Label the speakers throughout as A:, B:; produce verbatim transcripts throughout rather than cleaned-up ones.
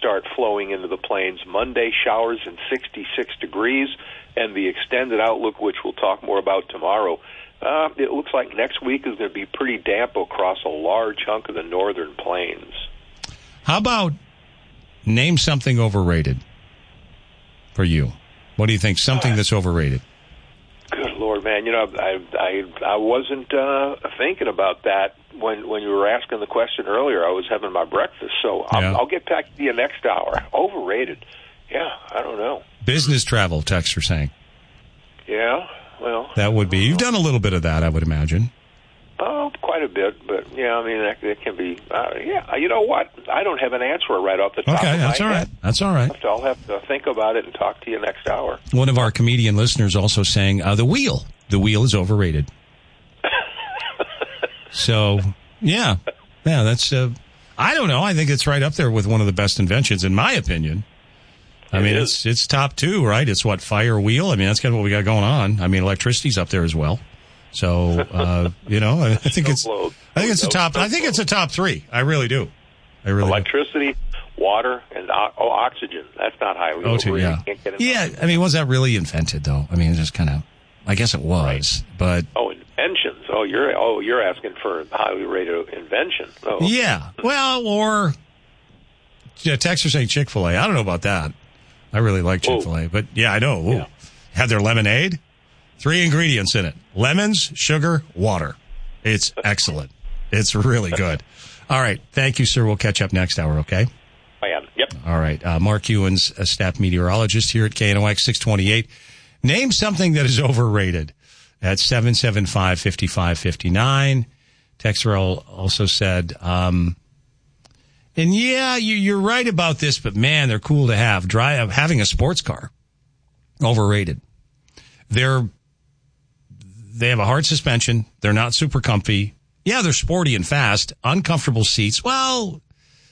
A: start flowing into the plains. Monday, showers and sixty-six degrees, and the extended outlook, which we'll talk more about tomorrow. Uh, it looks like next week is going to be pretty damp across a large chunk of the northern plains.
B: How about name something overrated for you? What do you think? Something that's overrated.
A: Good Lord, man! You know, I I I wasn't uh, thinking about that when when you were asking the question earlier. I was having my breakfast, so I'll,
B: Yeah.
A: I'll get back to you next hour. Overrated? Yeah, I don't know.
B: Business travel, texts are saying.
A: Yeah, well,
B: That would be. You've done a little bit of that, I would imagine.
A: oh, quite a bit, but yeah, I mean that, that can be. Uh, yeah, you know what? I don't have an answer right off the top
B: Okay,
A: of my
B: that's all right.
A: head.
B: That's all right.
A: I'll have to think about it and talk to you next hour.
B: One of our comedian listeners also saying uh, the wheel. The wheel is overrated. So, yeah. Yeah, that's, uh, I don't know. I think it's right up there with one of the best inventions, in my opinion. I
A: It
B: mean,
A: is.
B: it's it's top two, right? It's what, fire, wheel? I mean, that's kind of what we got going on. I mean, electricity's up there as well. So, uh, you know, I, I think
A: No
B: it's,
A: blow.
B: I think it's a
A: No-
B: top,
A: no
B: I think
A: blow.
B: it's a top three. I really do. I really do.
A: Electricity, water, and o- oh, oxygen. That's not highly
B: O two,
A: overrated.
B: yeah.
A: You can't get enough.
B: Yeah, I mean, was that really invented, though? I mean, it's just kind of, I guess it was, but...
A: Oh, inventions. Oh, you're oh you're asking for a highly rated invention. Oh.
B: Yeah. Well, or yeah, Texas saying Chick-fil-A. I don't know about that. I really like Chick-fil-A, but yeah, I know. Ooh.
A: Yeah.
B: Had their lemonade. Three ingredients in it. Lemons, sugar, water. It's excellent. It's really good. All right. Thank you, sir. We'll catch up next hour, okay?
A: I am. Yep.
B: All right. Uh, Mark Ewan's a staff meteorologist here at K N O X six twenty-eight. Name something that is overrated at seven seven five, five five five nine. Texter also said, um, and yeah, you, you're right about this, but man, they're cool to have. Drive, having a sports car, overrated. They're, they have a hard suspension. They're not super comfy. Yeah, they're sporty and fast. Uncomfortable seats. Well,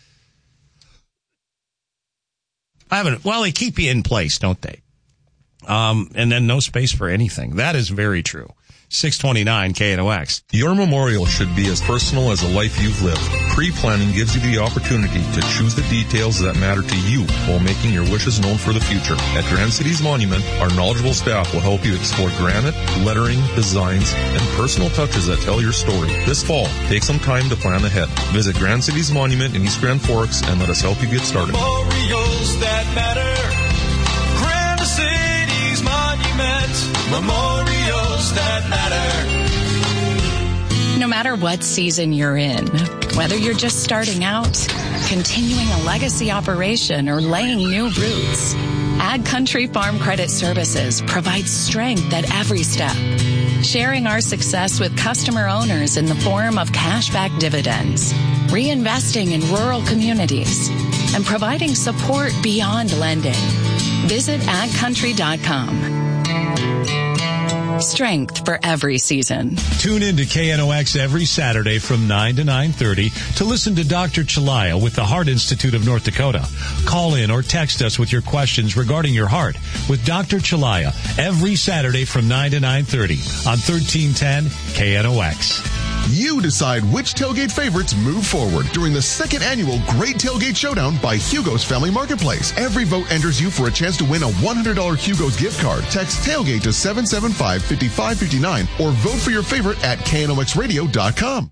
B: I haven't, well, they keep you in place, don't they? Um, and then no space for anything. That is very true. six twenty-nine K N O X.
C: Your memorial should be as personal as a life you've lived. Pre-planning gives you the opportunity to choose the details that matter to you while making your wishes known for the future. At Grand Cities Monument, our knowledgeable staff will help you explore granite, lettering, designs, and personal touches that tell your story. This fall, take some time to plan ahead. Visit Grand Cities Monument in East Grand Forks and let us help you get started.
D: Memorials that matter. Grand Cities Monument. Memorials that matter.
E: No matter what season you're in, whether you're just starting out, continuing a legacy operation, or laying new roots, Ag Country Farm Credit Services provides strength at every step, sharing our success with customer owners in the form of cashback dividends, reinvesting in rural communities, and providing support beyond lending. Visit ag country dot com. Strength for every season.
B: Tune in to K N O X every Saturday from nine to nine thirty to listen to Doctor Chalaya with the Heart Institute of North Dakota. Call in or text us with your questions regarding your heart with Doctor Chalaya every Saturday from nine to nine thirty on thirteen ten K N O X.
F: You decide which tailgate favorites move forward during the second annual Great Tailgate Showdown by Hugo's Family Marketplace. Every vote enters you for a chance to win a one hundred dollars Hugo's gift card. Text tailgate to seven seven five, five five five nine or vote for your favorite at K N O X radio dot com.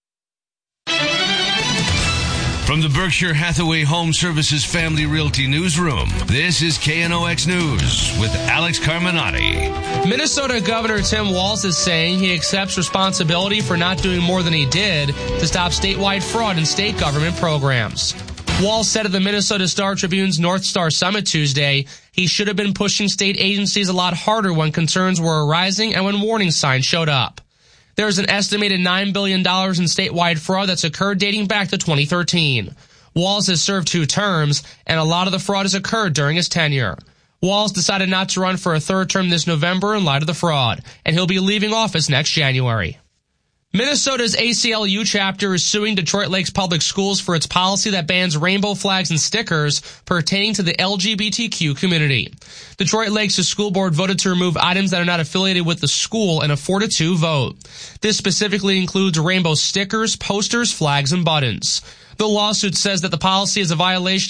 G: From the Berkshire Hathaway Home Services Family Realty Newsroom, this is K N O X News with Alex Carminati.
H: Minnesota Governor Tim Walz is saying he accepts responsibility for not doing more than he did to stop statewide fraud in state government programs. Walz said at the Minnesota Star Tribune's North Star Summit Tuesday, he should have been pushing state agencies a lot harder when concerns were arising and when warning signs showed up. There's an estimated nine billion dollars in statewide fraud that's occurred dating back to twenty thirteen. Walz has served two terms, and a lot of the fraud has occurred during his tenure. Walz decided not to run for a third term this November in light of the fraud, and he'll be leaving office next January. Minnesota's A C L U chapter is suing Detroit Lakes Public Schools for its policy that bans rainbow flags and stickers pertaining to the L G B T Q community. Detroit Lakes' school board voted to remove items that are not affiliated with the school in a four to two vote. This specifically includes rainbow stickers, posters, flags, and buttons. The lawsuit says that the policy is a violation